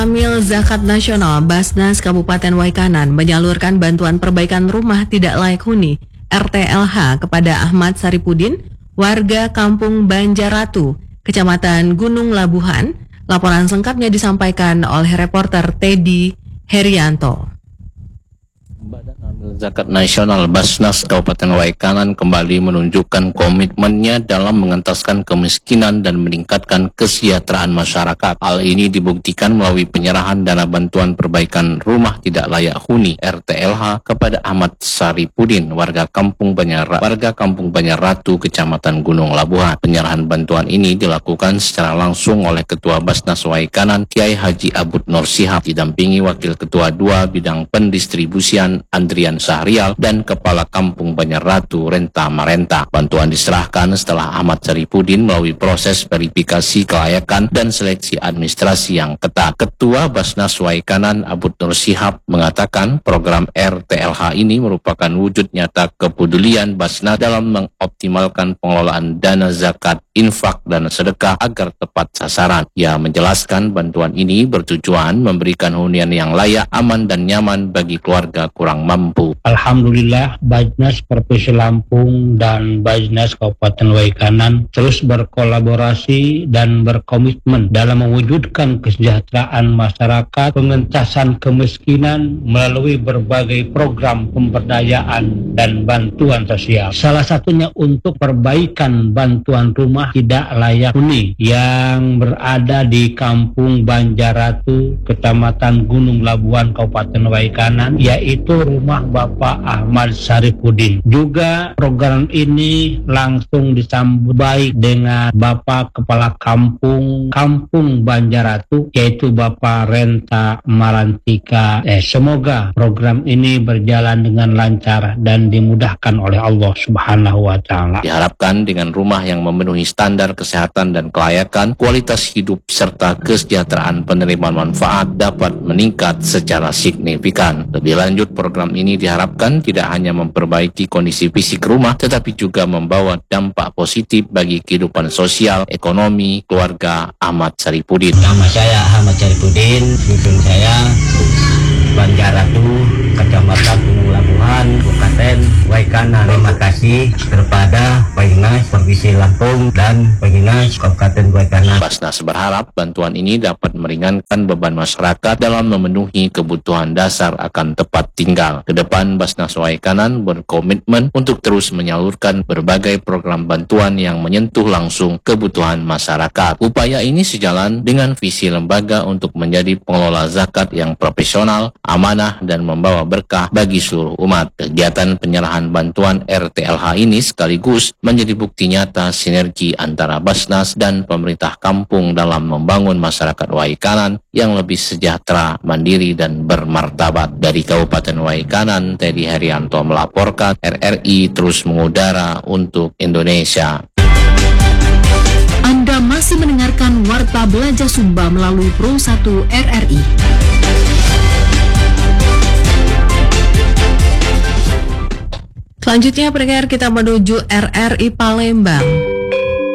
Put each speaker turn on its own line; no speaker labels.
Amil Zakat Nasional Basnas Kabupaten Waikanan menyalurkan bantuan perbaikan rumah tidak layak huni RTLH kepada Ahmad Saripudin, warga Kampung Banjaratu, Kecamatan Gunung Labuhan. Laporan lengkapnya disampaikan oleh reporter Teddy Herianto.
Badan Amil Zakat Nasional Basnas Kabupaten Waikanan kembali menunjukkan komitmennya dalam mengentaskan kemiskinan dan meningkatkan kesejahteraan masyarakat. Hal ini dibuktikan melalui penyerahan dana bantuan perbaikan rumah tidak layak huni RTLH kepada Ahmad Saripudin, warga Kampung Banjaratu, Kecamatan Gunung Labuhan. Penyerahan bantuan ini dilakukan secara langsung oleh Ketua Basnas Waikanan Kiai Haji Abud Nur Shihab, didampingi Wakil Ketua 2 Bidang Pendistribusian Andrian Sahrial dan Kepala Kampung Banjaratu Renta Marenta. Bantuan diserahkan setelah Ahmad Saripudin melalui proses verifikasi kelayakan dan seleksi administrasi yang ketat. Ketua Basnas Waikanan Abud Nur Shihab mengatakan program RTLH ini merupakan wujud nyata kepedulian Basnas dalam mengoptimalkan pengelolaan dana zakat, infak, dan sedekah agar tepat sasaran. Ia menjelaskan bantuan ini bertujuan memberikan hunian yang layak, aman, dan nyaman bagi keluarga kurang mampu.
Alhamdulillah, Basnas Provinsi Lampung dan Basnas Kabupaten Waikanan terus berkolaborasi dan berkomitmen dalam mewujudkan kesejahteraan masyarakat, pengentasan kemiskinan melalui berbagai program pemberdayaan dan bantuan sosial. Salah satunya untuk perbaikan bantuan rumah tidak layak huni yang berada di Kampung Banjaratu, Kecamatan Gunung Labuhan, Kabupaten Waikanan, yaitu rumah Bapak Ahmad Saripudin. Juga program ini langsung disambut baik dengan Bapak Kepala Kampung Banjaratu, yaitu Bapak Renta Marantika. Semoga program ini berjalan dengan lancar dan dimudahkan oleh Allah Subhanahu wa Ta'ala.
Diharapkan dengan rumah yang memenuhi standar kesehatan dan kelayakan, kualitas hidup serta kesejahteraan penerima manfaat dapat meningkat secara signifikan. Lebih lanjut, program ini diharapkan tidak hanya memperbaiki kondisi fisik rumah, tetapi juga membawa dampak positif bagi kehidupan sosial, ekonomi, keluarga Ahmad Saripudin.
Nama saya Ahmad Saripudin, dusun saya Banjaratu, Kecamatan Gunung Labuhan, Kabupaten Waikanan. Terima kasih kepada Basnas Provinsi Lampung dan Basnas Kabupaten Waikanan.
Basnas berharap bantuan ini dapat meringankan beban masyarakat dalam memenuhi kebutuhan dasar akan tempat tinggal. Kedepan Basnas Waikanan berkomitmen untuk terus menyalurkan berbagai program bantuan yang menyentuh langsung kebutuhan masyarakat. Upaya ini sejalan dengan visi lembaga untuk menjadi pengelola zakat yang profesional, amanah, dan membawa berkah bagi seluruh umat. Kegiatan penyerahan bantuan RTLH ini sekaligus menjadi bukti nyata sinergi antara Basnas dan pemerintah kampung dalam membangun masyarakat Waikanan yang lebih sejahtera, mandiri, dan bermartabat. Dari Kabupaten Waikanan, Teddy Herianto melaporkan. RRI terus mengudara untuk Indonesia.
Anda masih mendengarkan Warta Belanja Sumba melalui Pro 1 RRI. Selanjutnya pendengar, kita menuju RRI Palembang.